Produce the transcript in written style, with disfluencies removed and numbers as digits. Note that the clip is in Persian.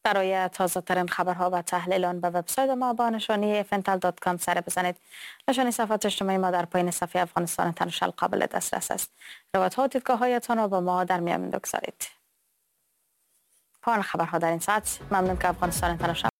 برای تازه ترین خبرها و تحلیل آن به وبسایت ما با نشانی fntal.com سر بزنید. نشانی صفحات اجتماعی ما در پایین صفحه افغانستان اینترنشنال قابل دسترس است. روایت‌ها و دیدگاه‌هایتان را با ما در میان بگذارید. پایان خبرها در این ساعت. ممنون که افغانستان اینترنشنال